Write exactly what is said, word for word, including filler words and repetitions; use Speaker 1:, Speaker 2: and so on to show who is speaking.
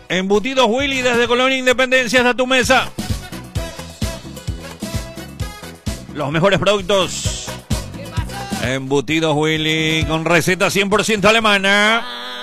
Speaker 1: Embutidos Willy desde Colonia Independencia hasta tu mesa. Los mejores productos. Embutidos Willy con receta cien por ciento alemana.